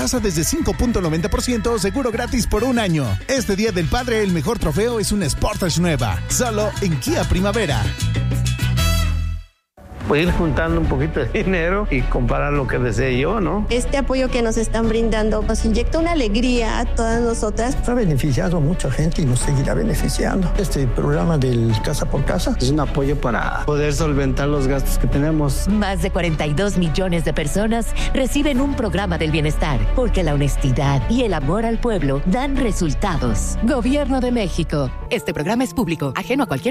tasa desde 5.90% o seguro gratis por un año. Este Día del Padre, el mejor trofeo es una Sportage nueva. Solo en Kia Primavera. Pues ir juntando un poquito de dinero y comprar lo que desee yo, ¿no? Este apoyo que nos están brindando nos inyecta una alegría a todas nosotras. Ha beneficiado a mucha gente y nos seguirá beneficiando. Este programa del Casa por Casa es un apoyo para poder solventar los gastos que tenemos. Más de 42 millones de personas reciben un programa del bienestar, porque la honestidad y el amor al pueblo dan resultados. Gobierno de México. Este programa es público, ajeno a cualquier